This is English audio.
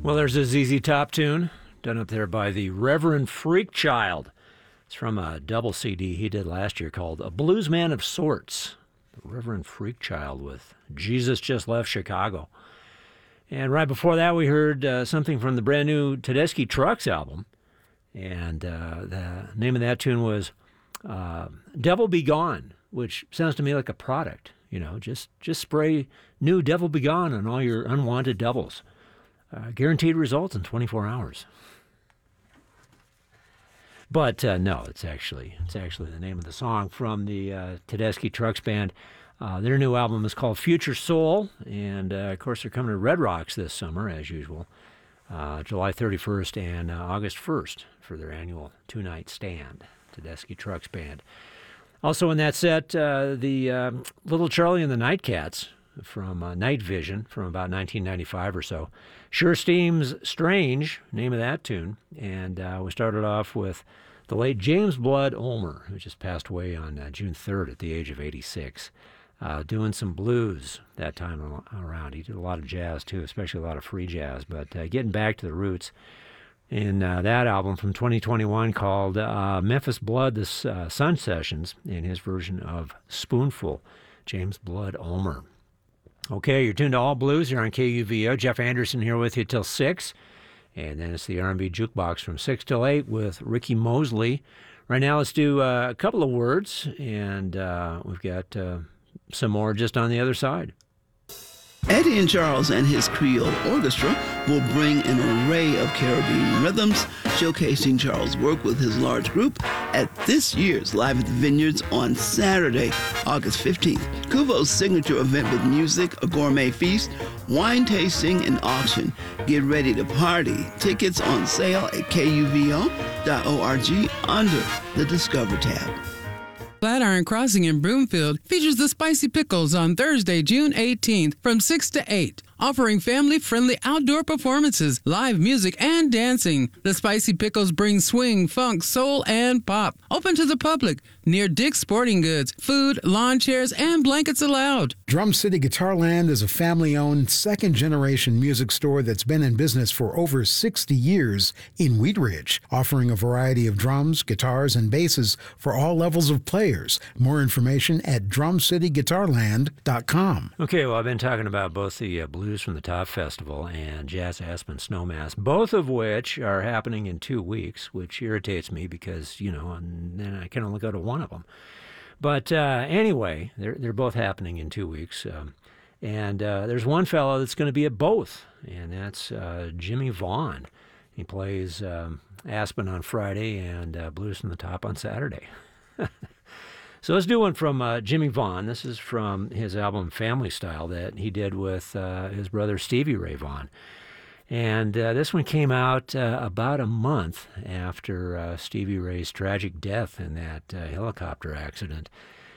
Well, there's a ZZ Top tune done up there by the Reverend Freakchild. It's from a double CD he did last year called A Blues Man of Sorts. The Reverend Freakchild with Jesus Just Left Chicago. And right before that, we heard something from the brand new Tedeschi Trucks album. And the name of that tune was Devil Be Gone, which sounds to me like a product. You know, just spray new Devil Be Gone on all your unwanted devils. Guaranteed results in 24 hours. But no, it's actually the name of the song from the Tedeschi Trucks Band. Their new album is called Future Soul, and of course they're coming to Red Rocks this summer, as usual, July 31st and August 1st for their annual two-night stand, Tedeschi Trucks Band. Also in that set, the Little Charlie and the Nightcats from Night Vision from about 1995 or so. Sure Seems Strange, name of that tune. And we started off with the late James Blood Ulmer, who just passed away on June 3rd at the age of 86, doing some blues that time around. He did a lot of jazz, too, especially a lot of free jazz. But getting back to the roots, in that album from 2021 called Memphis Blood, the Sun Sessions, in his version of Spoonful, James Blood Ulmer. Okay, you're tuned to All Blues here on KUVO. Jeff Anderson here with you till 6. And then it's the R&B Jukebox from 6 till 8 with Ricky Mosley. Right now, let's do a couple of words, and we've got some more just on the other side. Eddie and Charles and his Creole Orchestra will bring an array of Caribbean rhythms, showcasing Charles' work with his large group at this year's Live at the Vineyards on Saturday, August 15th. Kuvo's signature event with music, a gourmet feast, wine tasting, and auction. Get ready to party. Tickets on sale at kuvo.org under the Discover tab. Flatiron Crossing in Broomfield features the Spicy Pickles on Thursday, June 18th from 6 to 8, offering family-friendly outdoor performances, live music, and dancing. The Spicy Pickles bring swing, funk, soul, and pop. Open to the public near Dick's Sporting Goods. Food, lawn chairs, and blankets allowed. Drum City Guitarland is a family-owned, second-generation music store that's been in business for over 60 years in Wheat Ridge, offering a variety of drums, guitars, and basses for all levels of players. More information at drumcityguitarland.com. Okay, well, I've been talking about both the Blues from the Top Festival and Jazz Aspen Snowmass, both of which are happening in 2 weeks, which irritates me because, you know, and then I can only go to one of them. But anyway, they're both happening in 2 weeks. And there's one fellow that's going to be at both, and that's Jimmy Vaughn. He plays Aspen on Friday and Blues from the Top on Saturday. So let's do one from Jimmy Vaughn. This is from his album Family Style that he did with his brother Stevie Ray Vaughan. And this one came out about a month after Stevie Ray's tragic death in that helicopter accident.